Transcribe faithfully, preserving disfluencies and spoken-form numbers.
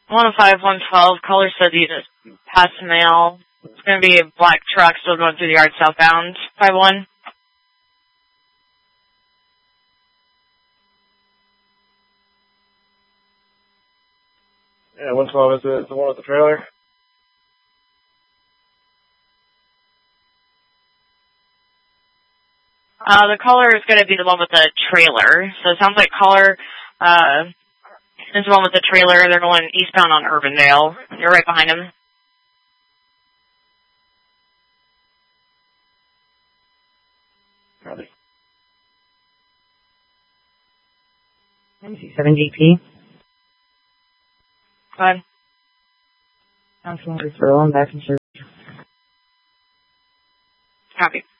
one oh five, one twelve, caller said you just passed the mail. It's going to be a black truck still going through the yard southbound. five one. Yeah, one twelve is the, the one with the trailer. Uh, the caller is going to be the one with the trailer. So it sounds like caller, uh, is the one with the trailer. They're going eastbound on Urbandale. You're right behind him. Probably. seven G P. Go ahead. I'm from referral. I'm back in service. Copy.